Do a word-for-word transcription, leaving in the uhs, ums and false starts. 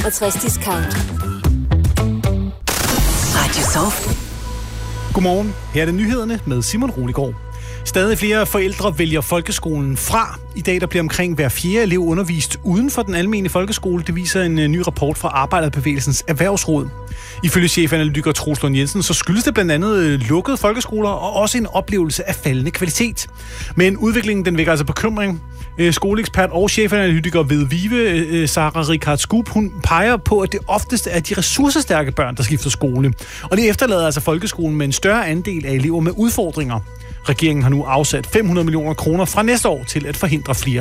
femogtres discount. Radio Soft. Godmorgen. Her er det nyhederne med Simon Roligård. Stadig flere forældre vælger folkeskolen fra. I dag der bliver omkring hver fjerde elev undervist uden for den almene folkeskole. Det viser en ny rapport fra Arbejderbevægelsens Erhvervsråd. Ifølge chefanalytiker Troels Lund Jensen, så skyldes det blandt andet lukkede folkeskoler og også en oplevelse af faldende kvalitet. Men udviklingen den vækker altså bekymring. Skoleekspert og chefanalytiker ved Vive, Sarah Rikard Skub, hun peger på, at det oftest er de ressourcestærke børn, der skifter skole. Og det efterlader altså folkeskolen med en større andel af elever med udfordringer. Regeringen har nu afsat fem hundrede millioner kroner fra næste år til at forhindre flere